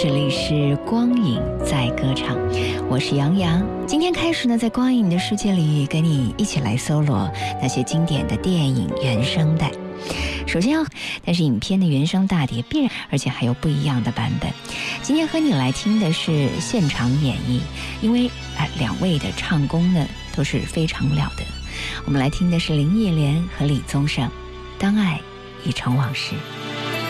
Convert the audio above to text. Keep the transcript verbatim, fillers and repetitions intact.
这里是光影在歌唱，我是杨洋。今天开始呢，在光影的世界里跟你一起来搜罗那些经典的电影原声带。首先要，但是影片的原声大碟必然，而且还有不一样的版本。今天和你来听的是现场演绎，因为啊、呃、两位的唱功呢都是非常了得。我们来听的是林忆莲和李宗盛，《当爱已成往事》。